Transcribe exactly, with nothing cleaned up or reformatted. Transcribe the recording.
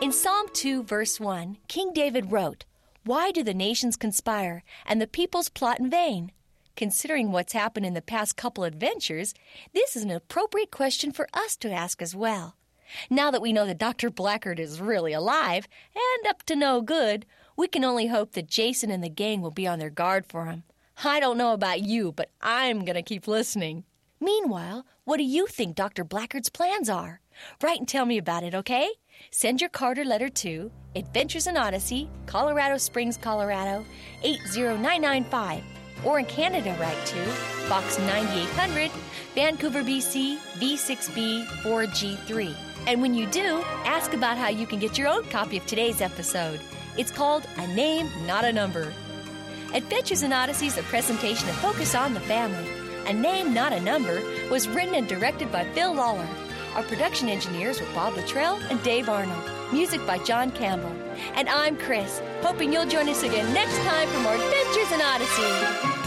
In Psalm two, verse one, King David wrote, "Why do the nations conspire and the peoples plot in vain?" Considering what's happened in the past couple adventures, this is an appropriate question for us to ask as well. Now that we know that Doctor Blackguard is really alive and up to no good, we can only hope that Jason and the gang will be on their guard for him. I don't know about you, but I'm going to keep listening. Meanwhile, what do you think Doctor Blackguard's plans are? Write and tell me about it, okay? Send your card or letter to Adventures in Odyssey, Colorado Springs, Colorado, eight zero nine nine five. Or in Canada, write to Box ninety-eight hundred, Vancouver, B C, V six B four G three. And when you do, ask about how you can get your own copy of today's episode. It's called A Name, Not a Number. Adventures in Odyssey is a presentation of Focus on the Family. A Name, Not a Number was written and directed by Phil Lawler. Our production engineers were Bob Luttrell and Dave Arnold. Music by John Campbell. And I'm Chris, hoping you'll join us again next time for more Adventures in Odyssey.